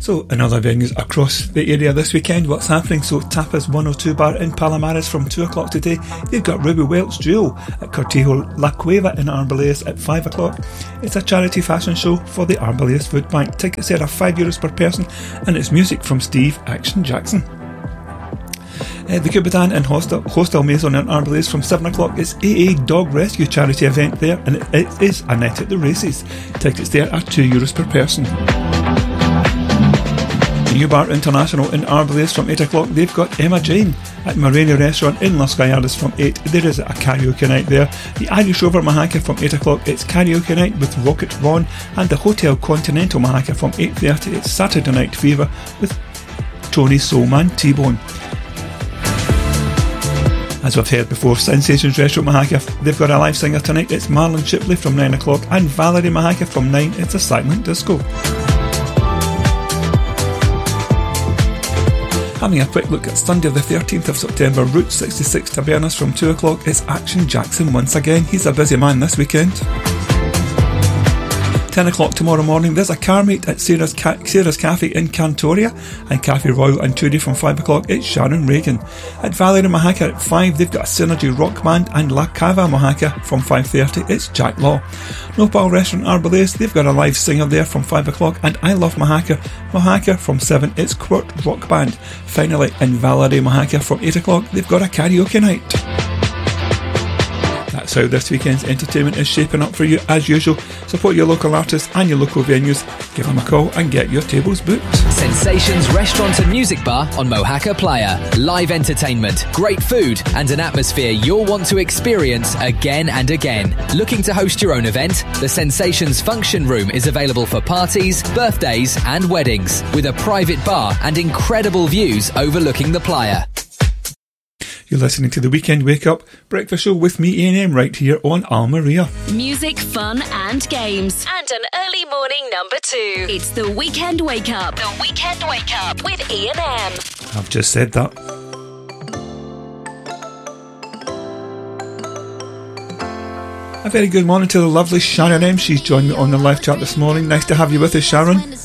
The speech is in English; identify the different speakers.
Speaker 1: So, in other venues across the area this weekend, what's happening? So, Tapas 102 Bar in Palomares from 2 o'clock today. They've got Ruby Welch Duo at Cortijo La Cueva in Arbolais at 5 o'clock. It's a charity fashion show for the Arbolais Food Bank. Tickets there are €5 per person, and it's music from Steve Action Jackson. The Cubitan and Hostel Maison in Arbolais from 7 o'clock. It's AA Dog Rescue charity event there, and it is a night at the races. Tickets there are €2 per person. New Bar International in Arbolais from 8 o'clock. They've got Emma Jane at Moreno Restaurant in Las Calladas from 8. There is a karaoke night there. The Irish Rover Mahaka from 8 o'clock. It's karaoke night with Rocket Ron, and the Hotel Continental Mahaka from 8:30. It's Saturday Night Fever with Tony Soulman T-Bone. As we've heard before, Sensations Restaurant Mahaka, they've got a live singer tonight. It's Marlon Shipley from 9 o'clock, and Valerie Mahaka from 9. It's a silent disco. Having a quick look at Sunday the 13th of September, Route 66 Tabernas from 2 o'clock. It's Action Jackson once again. He's a busy man this weekend. 10 o'clock tomorrow morning, there's a car meet at Sarah's Cafe in Cantoria, and Cafe Royal and Tudor from 5 o'clock. It's Sharon Reagan. At Valerie Mahaka at 5, they've got a Synergy Rock Band, and La Cava Mahaka from 5:30. It's Jack Law. Nopal Restaurant Arbolais, they've got a live singer there from 5 o'clock, and I Love Mahaka from 7. It's Quirt Rock Band. Finally, in Valerie Mahaka from 8 o'clock, they've got a karaoke night. That's how this weekend's entertainment is shaping up for you as usual. Support your local artists and your local venues. Give them a call and get your tables booked.
Speaker 2: Sensations Restaurant and Music Bar on Mohaca Playa. Live entertainment, great food, and an atmosphere you'll want to experience again and again. Looking to host your own event? The Sensations Function Room is available for parties, birthdays, and weddings, with a private bar and incredible views overlooking the playa.
Speaker 1: You're listening to the Weekend Wake Up Breakfast Show with me, A&M, right here on Al Maria.
Speaker 3: Music, fun and games. And an early morning number 2. It's the Weekend Wake Up. The Weekend Wake Up with A&M.
Speaker 1: I've just said that. A very good morning to the lovely Sharon M. She's joined me on the live chat this morning. Nice to have you with us, Sharon.